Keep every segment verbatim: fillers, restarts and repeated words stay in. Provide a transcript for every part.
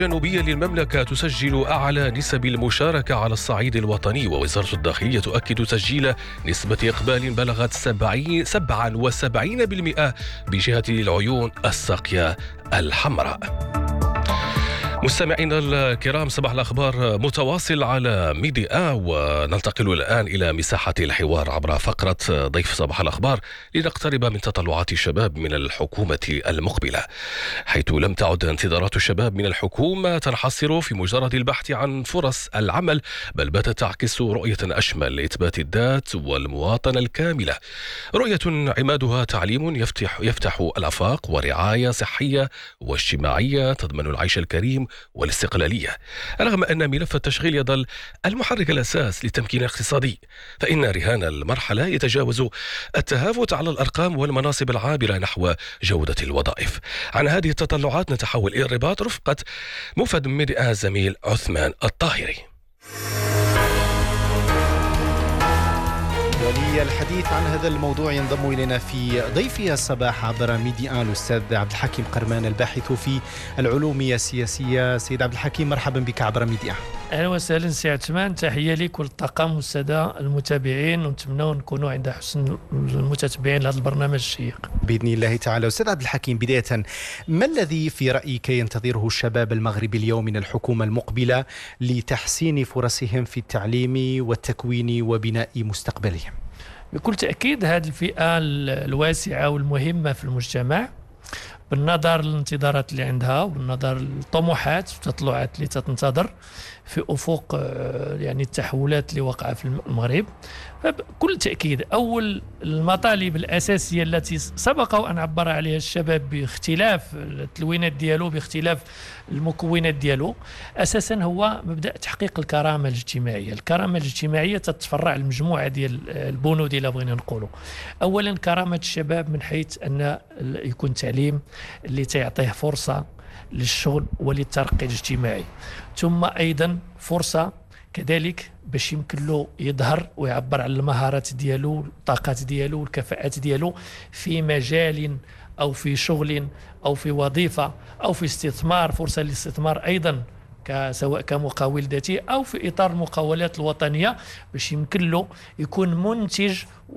الجنوبية للمملكة تسجل أعلى نسب المشاركة على الصعيد الوطني، ووزارة الداخلية تؤكد تسجيل نسبة إقبال بلغت سبعة وسبعين بالمئة بجهة العيون الساقية الحمراء. مستمعينا الكرام، صباح الأخبار متواصل على ميديا، وننتقل الآن إلى مساحة الحوار عبر فقرة ضيف صباح الأخبار لنقترب من تطلعات الشباب من الحكومة المقبلة، حيث لم تعد انتظارات الشباب من الحكومة تنحصر في مجرد البحث عن فرص العمل، بل باتت تعكس رؤية أشمل لإثبات الذات والمواطنة الكاملة، رؤية عمادها تعليم يفتح, يفتح الآفاق، ورعاية صحية واجتماعية تضمن العيش الكريم والاستقلالية. رغم أن ملف التشغيل يظل المحرك الأساس للتمكين الاقتصادي، فإن رهان المرحلة يتجاوز التهافت على الأرقام والمناصب العابرة نحو جودة الوظائف. عن هذه التطلعات نتحول إلى الرباط رفقة مفد ميديا زميل عثمان الطاهري. وللحديث عن هذا الموضوع ينضم إلينا في ضيفي الصباح عبر ميديا الأستاذ عبد الحكيم قرمان، الباحث في العلوم السياسية. سيد عبد الحكيم، مرحبا بك عبر ميديا. أهلا وسهلا سي عثمان، تحية لك والطاقم والسادة المتابعين، ونتمنى نكونوا عند حسن المتتبعين لهذا البرنامج الشيق بإذن الله تعالى. أستاذ عبد الحكيم، بداية ما الذي في رأيك ينتظره الشباب المغربي اليوم من الحكومة المقبلة لتحسين فرصهم في التعليم والتكوين وبناء مستقبلهم؟ بكل تأكيد هذه الفئة الواسعة والمهمة في المجتمع، بالنظر للانتظارات اللي عندها وبالنظر للطموحات والتطلعات اللي تنتظر في أفق يعني التحولات اللي وقع في المغرب، فبكل تأكيد أول المطالب الأساسية التي سبق وأن عبر عليها الشباب باختلاف التلوينات ديالو، باختلاف المكونات ديالو، أساسا هو مبدأ تحقيق الكرامة الاجتماعية. الكرامة الاجتماعية تتفرع المجموعة ديال البنود اللي بغينا نقوله. أولا كرامة الشباب من حيث أن يكون تعليم اللي تعطيه فرصة للشغل وللترقي الاجتماعي، ثم أيضا فرصة كذلك باش يمكن له يظهر ويعبر عن المهارات ديالو، الطاقات ديالو والكفاءات ديالو في مجال أو في شغل أو في وظيفة أو في استثمار، فرصة للاستثمار أيضا سواء كمقاول ذاتي أو في إطار المقاولات الوطنية، باش يمكن له يكون منتج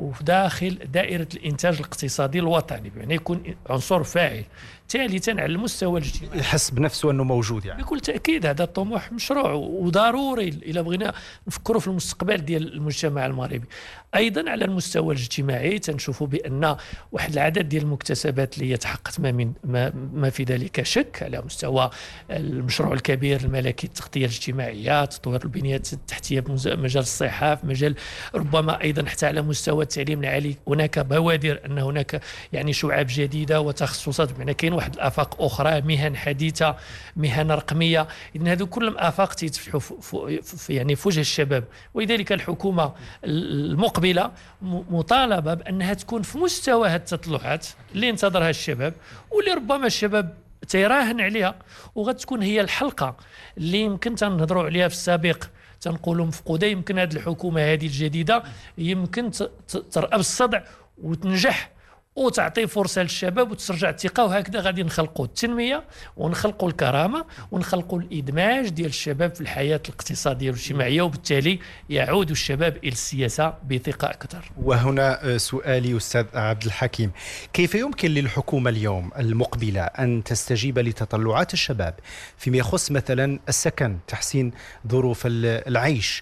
وداخل دائرة الإنتاج الاقتصادي الوطني، يعني يكون عنصر فاعل. ثالثا على المستوى الاجتماعي يحس بنفسه أنه موجود، يعني بكل تأكيد هذا الطموح مشروع وضروري إذا بغينا نفكروا في المستقبل ديال المجتمع المغربي. أيضا على المستوى الاجتماعي تنشوفوا بأن واحد العدد ديال المكتسبات اللي تحققت ما من ما, ما في ذلك شك، على مستوى المشروع الكبير الملكي التغطية الاجتماعية، تطوير البنيات التحتية في مجال الصحة، في مجال ربما أيضا حتى على مستوى التعليم العالي هناك بوادر أن هناك يعني شعاب جديدة وتخصصات، بمعنى كاين واحد الآفاق أخرى، مهن حديثة، مهن رقمية، إن هذو كلهم آفاق تيتفتحوا في يعني في وجه الشباب. ولذلك الحكومة المقبلة مطالبة بأنها تكون في مستوى هذه التطلعات اللي انتظرها الشباب، واللي ربما الشباب تيراهن عليها، وغتكون هي الحلقة اللي يمكن تنهضروا عليها في السابق تنقولوا مفقودة. يمكن هذه الحكومة هذه الجديدة يمكن ترأب الصدع وتنجح وتعطي فرصة للشباب وترجع الثقة، وهكذا غادي نخلقوا التنمية ونخلقوا الكرامة ونخلقوا الإدماج ديال الشباب في الحياة الاقتصادية والاجتماعية، وبالتالي يعود الشباب إلى السياسة بثقة أكثر. وهنا سؤالي أستاذ عبد الحكيم، كيف يمكن للحكومة اليوم المقبلة أن تستجيب لتطلعات الشباب فيما يخص مثلا السكن، تحسين ظروف العيش،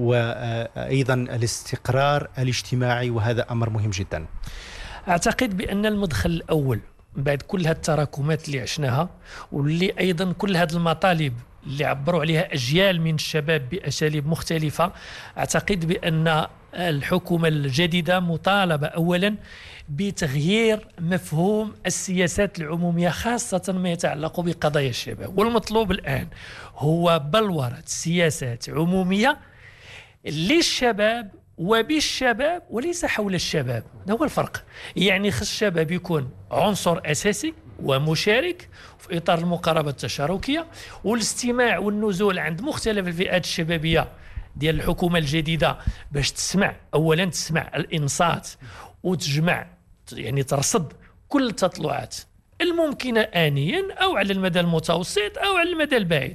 وأيضا الاستقرار الاجتماعي، وهذا أمر مهم جدا؟ أعتقد بأن المدخل الأول بعد كل هذه التراكمات اللي عشناها، واللي أيضا كل هذه المطالب اللي عبروا عليها أجيال من الشباب بأساليب مختلفة، أعتقد بأن الحكومة الجديدة مطالبة أولا بتغيير مفهوم السياسات العمومية، خاصة ما يتعلق بقضايا الشباب. والمطلوب الآن هو بلورة سياسات عمومية للشباب وبالشباب وليس حول الشباب. هذا هو الفرق. يعني خص الشباب يكون عنصر أساسي ومشارك في إطار المقاربة التشاركية والاستماع والنزول عند مختلف الفئات الشبابية ديال الحكومة الجديدة، باش تسمع أولا تسمع الإنصات وتجمع يعني ترصد كل التطلعات الممكنة آنيا أو على المدى المتوسط أو على المدى البعيد.